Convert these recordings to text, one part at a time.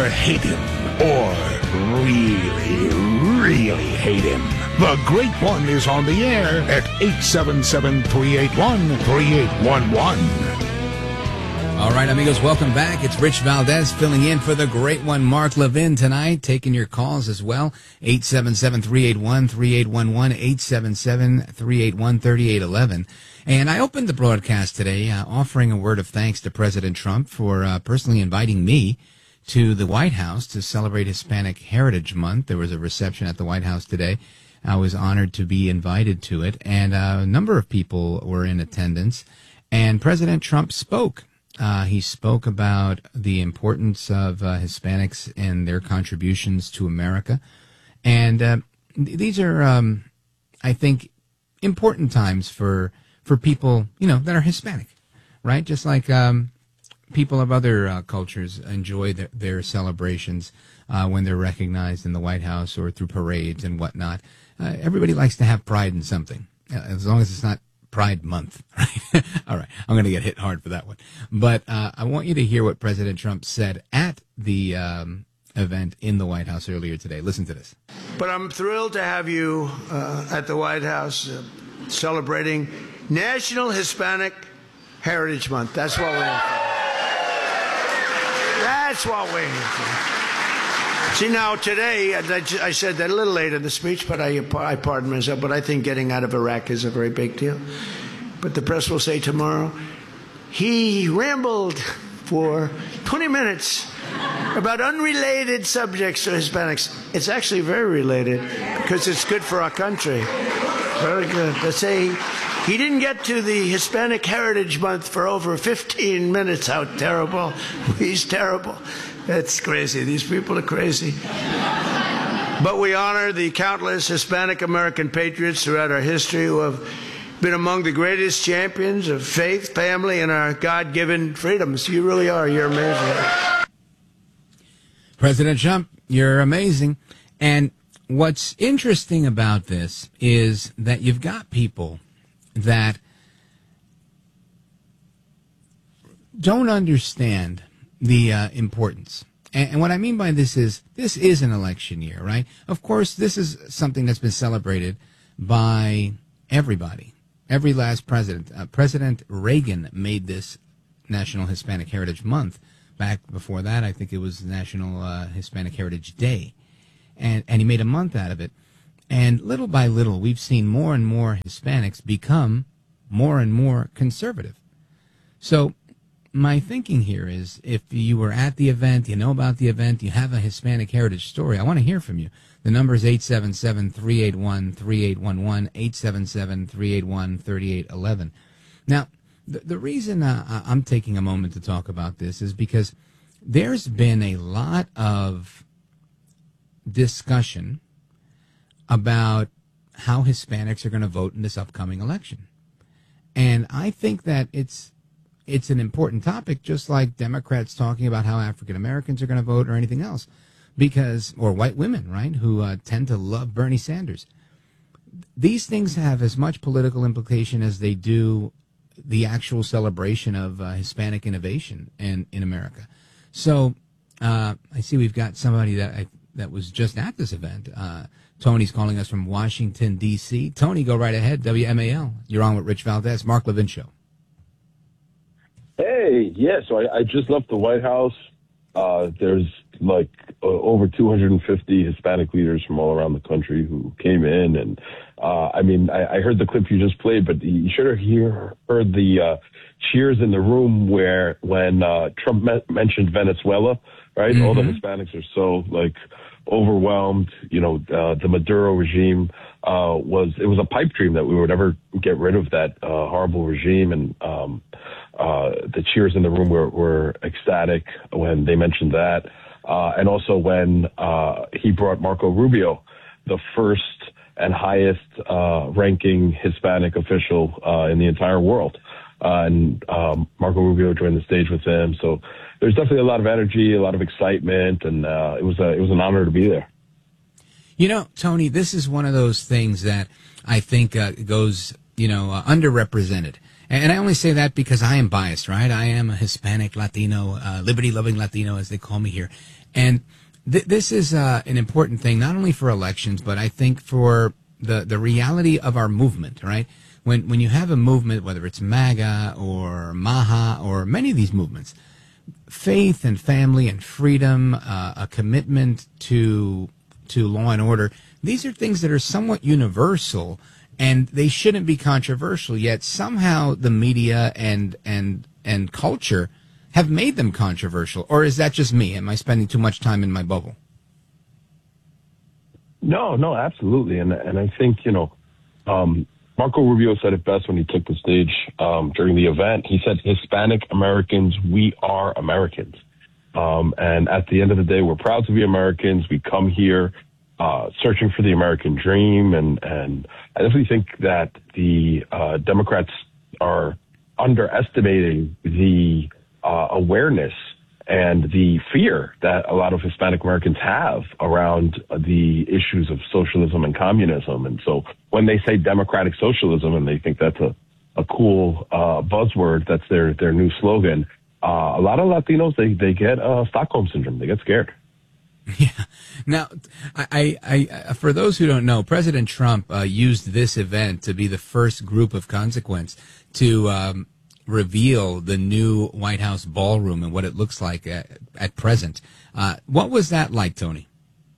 either hate him or really, really hate him. The Great One is on the air at 877-381-3811. All right, amigos, welcome back. It's Rich Valdez filling in for the Great One, Mark Levin, tonight, taking your calls as well. 877-381-3811, 877-381-3811. And I opened the broadcast today offering a word of thanks to President Trump for personally inviting me to the White House to celebrate Hispanic Heritage Month. There was a reception at the White House today. I was honored to be invited to it, and a number of people were in attendance. And President Trump spoke. He spoke about the importance of Hispanics and their contributions to America. And these are, I think, important times for people, that are Hispanic, right? Just like people of other cultures enjoy their celebrations when they're recognized in the White House or through parades and whatnot. Everybody likes to have pride in something, as long as it's not Pride Month, right? All right, I'm going to get hit hard for that one. But I want you to hear what President Trump said at the event in the White House earlier today. Listen to this. But I'm thrilled to have you at the White House celebrating National Hispanic Heritage Month. That's what we're here for. That's what we're here for. See, now today, I said that a little late in the speech, but I pardon myself, but I think getting out of Iraq is a very big deal. But the press will say tomorrow, he rambled for 20 minutes about unrelated subjects to Hispanics. It's actually very related because it's good for our country. Very good. Let's say he didn't get to the Hispanic Heritage Month for over 15 minutes. How terrible. He's terrible. That's crazy. These people are crazy. But we honor the countless Hispanic American patriots throughout our history who have been among the greatest champions of faith, family, and our God-given freedoms. You really are. You're amazing. President Trump, you're amazing. And what's interesting about this is that you've got people that don't understand the importance. And what I mean by this is an election year, right? Of course, this is something that's been celebrated by everybody, every last president. President Reagan made this National Hispanic Heritage Month. Back before that, I think it was National Hispanic Heritage Day. And he made a month out of it. And little by little, we've seen more and more Hispanics become more and more conservative. So my thinking here is, if you were at the event, you know about the event, you have a Hispanic heritage story, I want to hear from you. The number is 877-381-3811, 877-381-3811. Now, the reason I'm taking a moment to talk about this is because there's been a lot of discussion about how Hispanics are going to vote in this upcoming election. And I think that it's an important topic, just like Democrats talking about how African Americans are going to vote or anything else, or white women, right, who tend to love Bernie Sanders. These things have as much political implication as they do the actual celebration of Hispanic innovation in America. So I see we've got somebody that was just at this event. Tony's calling us from Washington, D.C. Tony, go right ahead. WMAL. You're on with Rich Valdez, Mark Levin Show. Hey, yeah, so I just left the White House. There's over 250 Hispanic leaders from all around the country who came in. And I heard the clip you just played, but you should have heard the cheers in the room when Trump mentioned Venezuela, right? Mm-hmm. All the Hispanics are so overwhelmed. The Maduro regime it was a pipe dream that we would ever get rid of that horrible regime. And the cheers in the room were ecstatic when they mentioned that. And also when he brought Marco Rubio, the first and highest ranking Hispanic official in the entire world. And Marco Rubio joined the stage with him. So there's definitely a lot of energy, a lot of excitement, and it was an honor to be there. Tony, this is one of those things that I think goes, underrepresented. And I only say that because I am biased, right? I am a Hispanic Latino, liberty-loving Latino, as they call me here. And this is an important thing, not only for elections, but I think for the reality of our movement, right? When you have a movement, whether it's MAGA or MAHA or many of these movements, faith and family and freedom, a commitment to law and order, these are things that are somewhat universal, and they shouldn't be controversial. Yet somehow the media and culture have made them controversial. Or is that just me? Am I spending too much time in my bubble? No, absolutely. And I think, Marco Rubio said it best when he took the stage during the event. He said, Hispanic Americans, we are Americans. And at the end of the day, we're proud to be Americans. We come here searching for the American dream. And I definitely think that the Democrats are underestimating the awareness and the fear that a lot of Hispanic Americans have around the issues of socialism and communism. And so when they say democratic socialism and they think that's a cool buzzword, that's their new slogan, a lot of Latinos, they get Stockholm syndrome. They get scared. Yeah. Now, I for those who don't know, President Trump used this event to be the first group of consequence to reveal the new White House ballroom and what it looks like at present. What was that like, Tony?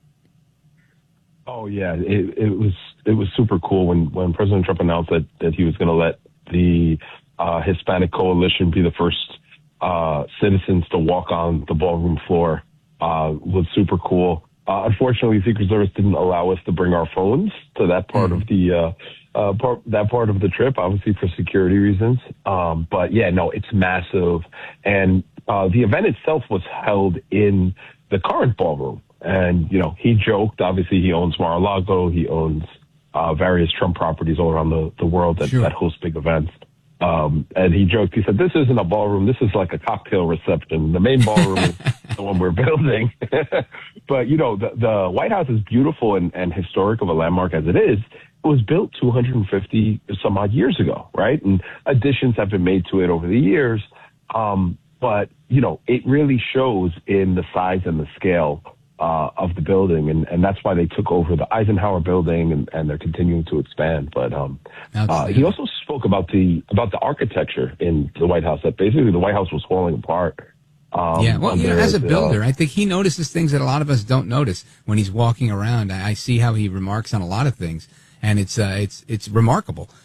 Oh yeah, it was super cool when President Trump announced that he was going to let the Hispanic Coalition be the first citizens to walk on the ballroom floor. Was super cool. Unfortunately, Secret Service didn't allow us to bring our phones to that part of the part of the trip, obviously for security reasons. But yeah, no, it's massive. And the event itself was held in the current ballroom. And, he joked, obviously he owns Mar-a-Lago. He owns various Trump properties all around the world that host big events. And he joked, he said, this isn't a ballroom. This is like a cocktail reception. The main ballroom is the one we're building. But, the White House is beautiful and historic of a landmark as it is. It was built 250 some odd years ago, right? And additions have been made to it over the years. But, it really shows in the size and the scale of the building. And that's why they took over the Eisenhower building and they're continuing to expand. But he also spoke about the architecture in the White House, that basically the White House was falling apart. As a builder, I think he notices things that a lot of us don't notice when he's walking around. I see how he remarks on a lot of things, and it's remarkable.